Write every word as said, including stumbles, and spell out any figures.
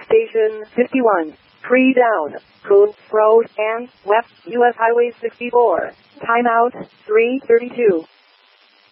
Station fifty-one. Tree down. Coons Road and West U S Highway sixty-four. Timeout three thirty-two.